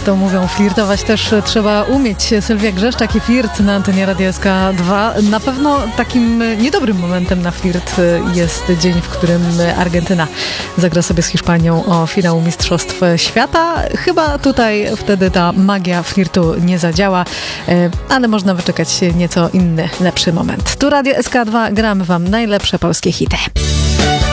to mówią, flirtować też trzeba umieć. Sylwia Grzeszczak i flirt na antenie Radia SK2. Na pewno takim niedobrym momentem na flirt jest dzień, w którym Argentyna zagra sobie z Hiszpanią o finał Mistrzostw Świata. Chyba tutaj wtedy ta magia flirtu nie zadziała, ale można wyczekać nieco inny, lepszy moment. Tu Radio SK2, gramy wam najlepsze polskie hity.